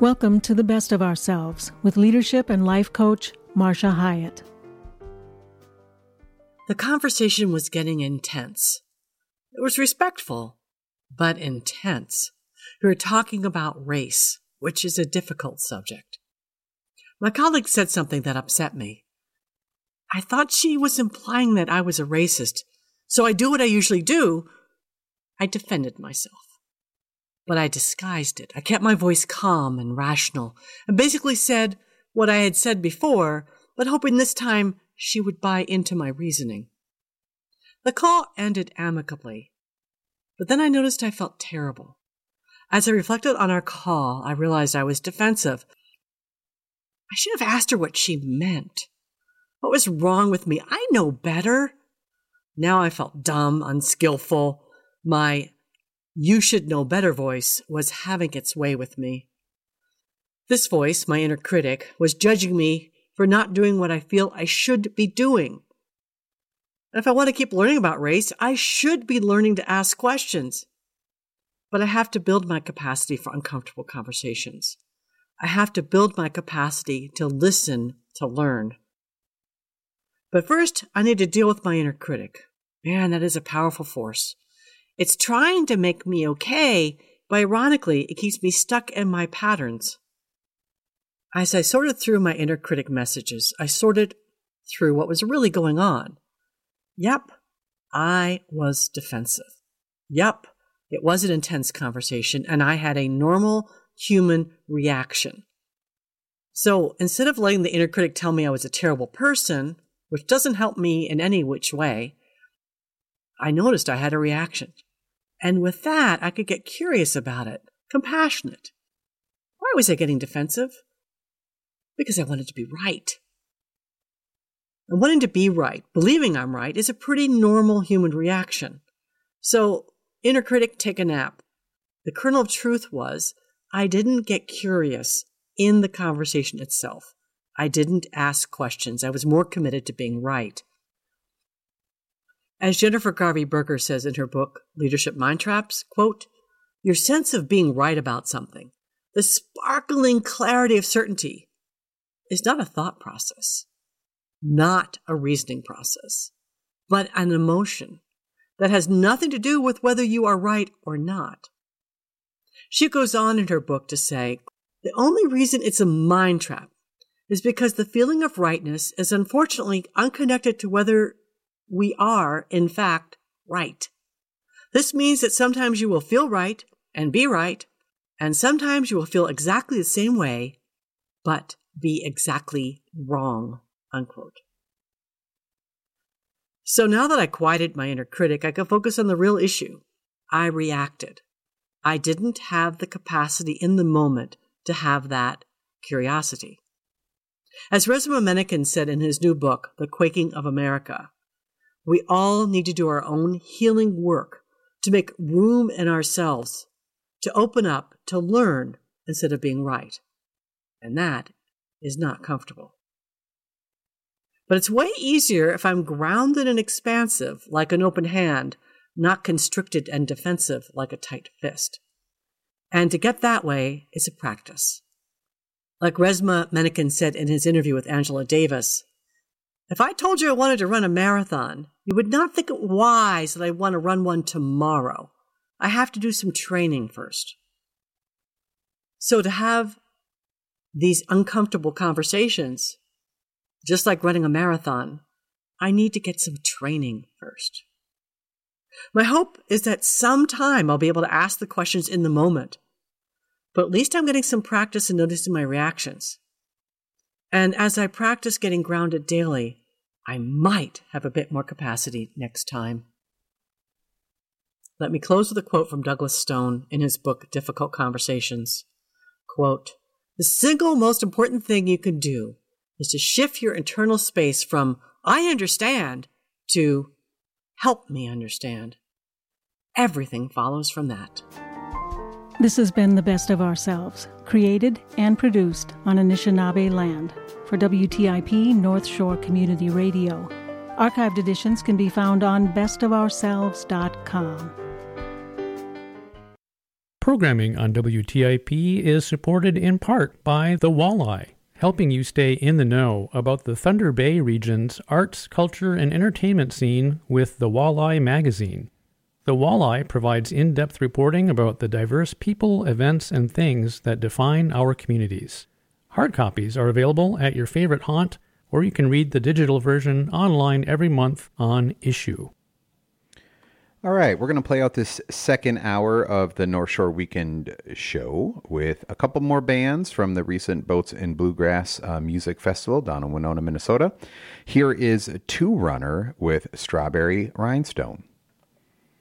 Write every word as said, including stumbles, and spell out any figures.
Welcome to The Best of Ourselves with leadership and life coach Marsha Hyatt. The conversation was getting intense. It was respectful, but intense. We were talking about race, which is a difficult subject. My colleague said something that upset me. I thought she was implying that I was a racist, so I do what I usually do. I defended myself. But I disguised it. I kept my voice calm and rational, and basically said what I had said before, but hoping this time she would buy into my reasoning. The call ended amicably, but then I noticed I felt terrible. As I reflected on our call, I realized I was defensive. I should have asked her what she meant. What was wrong with me? I know better. Now I felt dumb, unskillful. My "you should know better" voice was having its way with me. This voice, my inner critic, was judging me for not doing what I feel I should be doing. If I want to keep learning about race, I should be learning to ask questions. But I have to build my capacity for uncomfortable conversations. I have to build my capacity to listen, to learn. But first, I need to deal with my inner critic. Man, that is a powerful force. It's trying to make me okay, but ironically, it keeps me stuck in my patterns. As I sorted through my inner critic messages, I sorted through what was really going on. Yep, I was defensive. Yep, it was an intense conversation, and I had a normal human reaction. So instead of letting the inner critic tell me I was a terrible person, which doesn't help me in any which way, I noticed I had a reaction. And with that, I could get curious about it, compassionate. Why was I getting defensive? Because I wanted to be right. And wanting to be right, believing I'm right, is a pretty normal human reaction. So, inner critic, take a nap. The kernel of truth was, I didn't get curious in the conversation itself. I didn't ask questions. I was more committed to being right. As Jennifer Garvey Berger says in her book, Leadership Mind Traps, quote, your sense of being right about something, the sparkling clarity of certainty, is not a thought process, not a reasoning process, but an emotion that has nothing to do with whether you are right or not. She goes on in her book to say, the only reason it's a mind trap is because the feeling of rightness is unfortunately unconnected to whether we are, in fact, right. This means that sometimes you will feel right and be right, and sometimes you will feel exactly the same way, but be exactly wrong, unquote. So now that I quieted my inner critic, I could focus on the real issue. I reacted. I didn't have the capacity in the moment to have that curiosity. As Resmaa Menakem said in his new book, The Quaking of America, we all need to do our own healing work to make room in ourselves, to open up, to learn instead of being right. And that is not comfortable. But it's way easier if I'm grounded and expansive like an open hand, not constricted and defensive like a tight fist. And to get that way is a practice. Like Resmaa Menakem said in his interview with Angela Davis, if I told you I wanted to run a marathon, you would not think it wise that I want to run one tomorrow. I have to do some training first. So to have these uncomfortable conversations, just like running a marathon, I need to get some training first. My hope is that sometime I'll be able to ask the questions in the moment, but at least I'm getting some practice in noticing my reactions. And as I practice getting grounded daily, I might have a bit more capacity next time. Let me close with a quote from Douglas Stone in his book, Difficult Conversations. Quote, the single most important thing you can do is to shift your internal space from I understand to help me understand. Everything follows from that. This has been The Best of Ourselves, created and produced on Anishinaabe land for W T I P North Shore Community Radio. Archived editions can be found on best of ourselves dot com. Programming on W T I P is supported in part by The Walleye, helping you stay in the know about the Thunder Bay region's arts, culture, and entertainment scene with The Walleye magazine. The Walleye provides in-depth reporting about the diverse people, events, and things that define our communities. Hard copies are available at your favorite haunt, or you can read the digital version online every month on Issue. All right, we're going to play out this second hour of the North Shore Weekend Show with a couple more bands from the recent Boats and Bluegrass uh, Music Festival down in Winona, Minnesota. Here is Two Runner with Strawberry Rhinestone.